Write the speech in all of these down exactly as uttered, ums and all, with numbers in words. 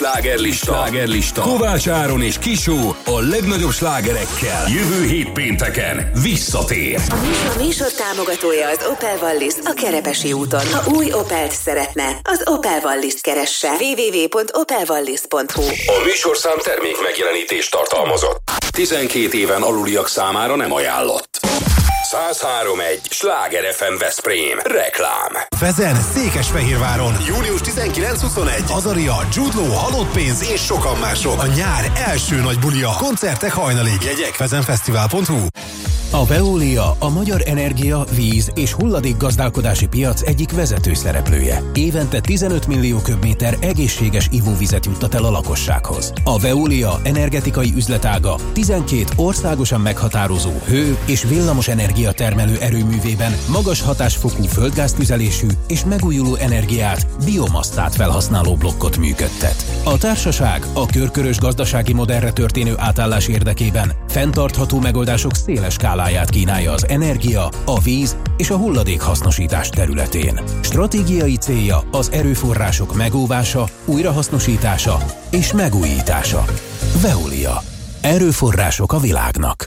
Slágerlista, Slágerlista, Kovács Áron és Kisó a legnagyobb slágerekkel. Jövő hét pénteken visszatér. A műsor, műsor támogatója az Opel Wallis a Kerepesi úton. Ha új Opelt szeretne, az Opel Wallis-t keresse. double-u double-u double-u pont opel wallis pont hu. A műsorszám termék megjelenítést tartalmazott. tizenkét éven aluliak számára nem ajánlott. száz három egész egy Sláger ef em Veszprém. Reklám. Fezen, Székesfehérváron. június tizenkilenc-huszonegy. Azaria, Jude Law, Halott pénz és sokan mások. A nyár első nagy bulia. Koncertek hajnalig. Jegyek fezenfesztivál pont hu. A Veolia a magyar energia, víz és hulladékgazdálkodási piac egyik vezető szereplője. Évente tizenöt millió köbméter egészséges ivóvizet juttat el a lakossághoz. A Veolia energetikai üzletága tizenkét országosan meghatározó hő- és villamos energia termelő erőművében magas hatásfokú földgáztüzelésű és megújuló energiát, biomasszát felhasználó blokkot működtet. A társaság a körkörös gazdasági modellre történő átállás érdekében fenntartható megoldások széles skáláját kínálja az energia, a víz és a hulladék hasznosítás területén. Stratégiai célja az erőforrások megóvása, újrahasznosítása és megújítása. Veolia. Erőforrások a világnak.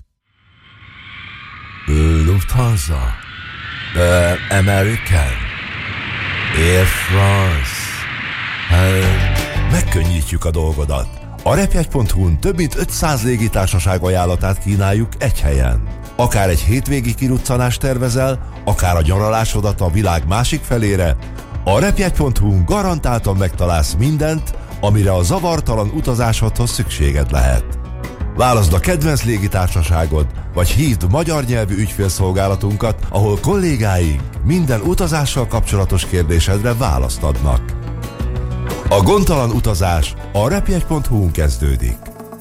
Lufthansa, The American, Air France. Hát, megkönnyítjük a dolgodat. A repjegy pont hu-n több mint ötszáz légitársaság ajánlatát kínáljuk egy helyen. Akár egy hétvégi kiruccanást tervezel, akár a nyaralásodat a világ másik felére, a repjegy pont hu-n garantáltan megtalálsz mindent, amire a zavartalan utazásodhoz szükséged lehet. Válaszd a kedvenc légitársaságod, vagy hívd magyar nyelvű ügyfélszolgálatunkat, ahol kollégáink minden utazással kapcsolatos kérdésedre választ adnak. A gondtalan utazás a repjegy pont hu-n kezdődik.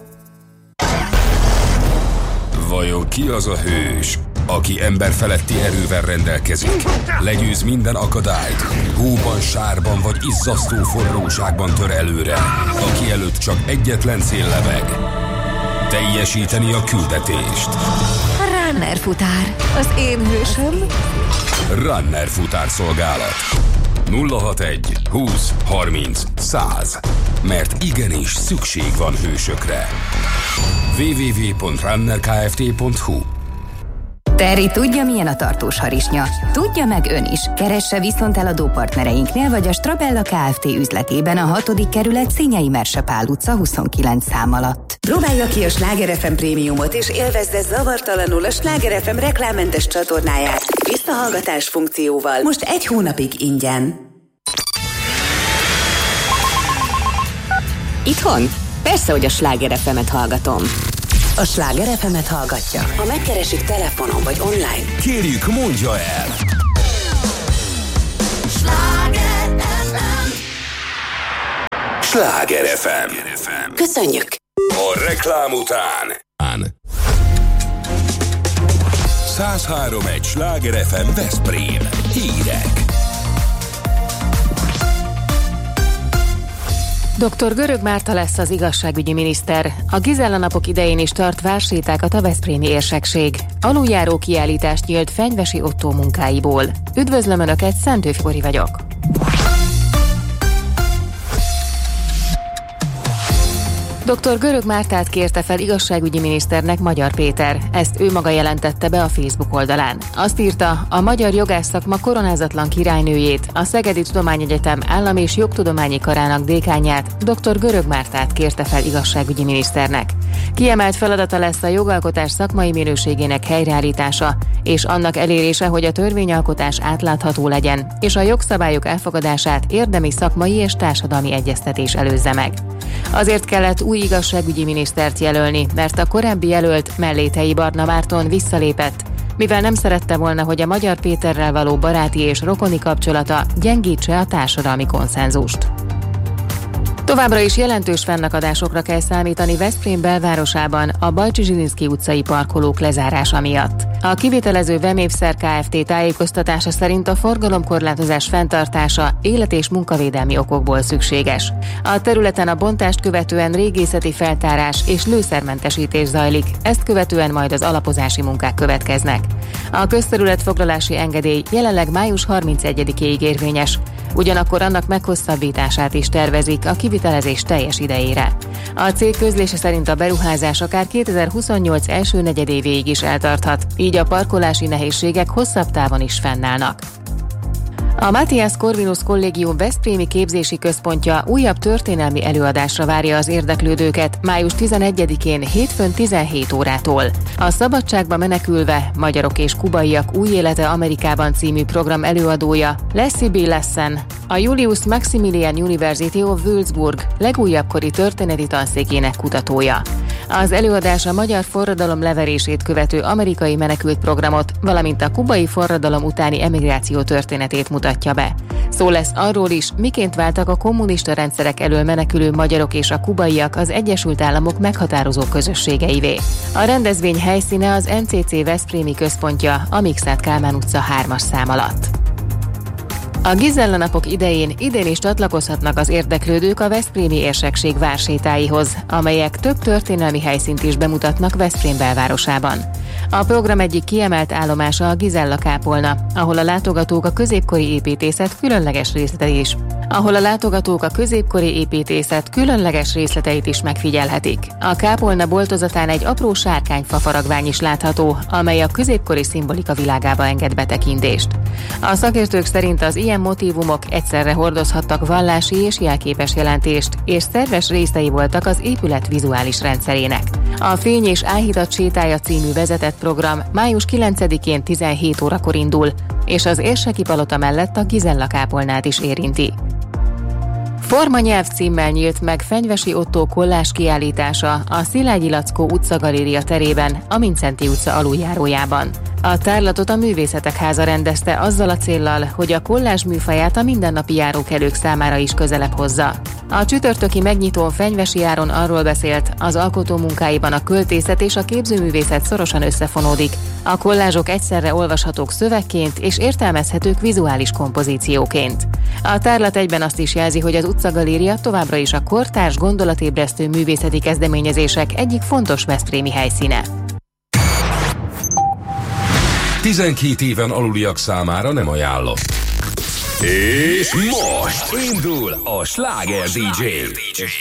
Vajon ki az a hős, aki emberfeletti erővel rendelkezik, legyőz minden akadályt, hóban, sárban vagy izzasztó forróságban tör előre, aki előtt csak egyetlen cél lebeg: teljesíteni a küldetést. Runner futár, az én hősöm. Runner futár szolgálat. nulla hatvanegy húsz harminc száz. Mert igenis szükség van hősökre. double-u double-u double-u pont runner kft pont hu. Terry tudja, milyen a tartós harisnya. Tudja meg ön is. Keresse viszont eladó partnereinknél, vagy a Strabella Kft. Üzletében a hatodik kerület Szényei Merse Pál utca huszonkilenc szám alatt. Próbálja ki a Sláger ef em prémiumot, és élvezze zavartalanul a Sláger ef em reklámmentes csatornáját visszahallgatás funkcióval. Most egy hónapig ingyen. Itthon? Persze, hogy a Sláger ef emet hallgatom. A Sláger ef emet hallgatja. Ha megkeresik telefonon vagy online, Kérjük, mondja el! Sláger ef em. Sláger ef em. Köszönjük! A reklám után száz három egész egy Sláger ef em Veszprém. Hírek. doktor Görög Márta lesz az igazságügyi miniszter. A Gizella napok idején is tart vársétákat a veszprémi érsekség. Aluljáró kiállítást nyílt Fenyvesi Ottó munkáiból. Üdvözlöm Önöket, Szentőfi Bori vagyok. doktor Görög Mártát kérte fel igazságügyi miniszternek Magyar Péter. Ezt ő maga jelentette be a Facebook oldalán. Azt írta, a magyar jogásszakma koronázatlan királynőjét, a Szegedi Tudományegyetem Állam- és Jogtudományi Karának dékánját, doktor Görög Mártát kérte fel igazságügyi miniszternek. Kiemelt feladata lesz a jogalkotás szakmai minőségének helyreállítása, és annak elérése, hogy a törvényalkotás átlátható legyen, és a jogszabályok elfogadását érdemi szakmai és társadalmi egyeztetés előzze meg. Azért kellett új igazságügyi minisztert jelölni, mert a korábbi jelölt, Mellétei Barna Márton visszalépett, mivel nem szerette volna, hogy a Magyar Péterrel való baráti és rokoni kapcsolata gyengítse a társadalmi konszenzust. Továbbra is jelentős fennakadásokra kell számítani Veszprém belvárosában a Bajcsi Zsilinszky utcai parkolók lezárása miatt. A kivitelező Vemépszer Kft. Tájékoztatása szerint a forgalomkorlátozás fenntartása élet- és munkavédelmi okokból szükséges. A területen a bontást követően régészeti feltárás és lőszermentesítés zajlik, ezt követően majd az alapozási munkák következnek. A közterületfoglalási engedély jelenleg május harmincegyedikéig érvényes, ugyanakkor annak meghosszabbítását is tervezik a kivitelezés teljes idejére. A cég közlése szerint a beruházás akár kétezer-huszonnyolc első negyedévéig is eltarthat, így a parkolási nehézségek hosszabb távon is fennállnak. A Matthias Corvinus Kollégium veszprémi képzési központja újabb történelmi előadásra várja az érdeklődőket május tizenegyedikén hétfőn tizenhét órától. A Szabadságba menekülve, magyarok és kubaiak új élete Amerikában című program előadója Leslie B. Lessen, a Julius Maximilian University of Würzburg legújabb kori történeti tanszékének kutatója. Az előadás a magyar forradalom leverését követő amerikai menekült programot, valamint a kubai forradalom utáni emigráció történetét mutatja be. Szó lesz arról is, miként váltak a kommunista rendszerek elől menekülő magyarok és a kubaiak az Egyesült Államok meghatározó közösségeivé. A rendezvény helyszíne az em cé cé Veszprémi központja, a Mikszáth Kálmán utca hármas szám alatt. A Gizella napok idején idén is csatlakozhatnak az érdeklődők a veszprémi érsekség vársétáihoz, amelyek több történelmi helyszínt is bemutatnak Veszprém belvárosában. A program egyik kiemelt állomása a Gizella kápolna, ahol a látogatók a középkori építészet különleges részleteit is. ahol a látogatók a középkori építészet különleges részleteit is megfigyelhetik. A kápolna boltozatán egy apró sárkányfa faragvány is látható, amely a középkori szimbolika világába enged betekintést. A szakértők szerint az ilyen motívumok egyszerre hordozhattak vallási és jelképes jelentést, és szerves részei voltak az épület vizuális rendszerének. A Fény és Áhítat sétája című vezetett program május kilencedikén tizenhét órakor indul, és az Érseki palota mellett a Gizella kápolnát is érinti. Formanyelv címmel nyílt meg Fenyvesi Ottó kollás kiállítása a Szilágyi Lackó utcagaléria terében, a Mindszenty utca aluljárójában. A tárlatot a Művészetek Háza rendezte azzal a céllal, hogy a kollázs műfaját a mindennapi járókelők számára is közelebb hozza. A csütörtöki megnyitón Fenyvesi Áron arról beszélt, az alkotó munkáiban a költészet és a képzőművészet szorosan összefonódik. A kollázsok egyszerre olvashatók szövegként és értelmezhetők vizuális kompozícióként. A tárlat egyben azt is jelzi, hogy az utcagaléria továbbra is a kortárs gondolatébresztő művészeti kezdeményezések egyik fontos veszprémi helyszíne. tizenkét éven aluliak számára nem ajánlott. És most indul a Sláger dé dzsé.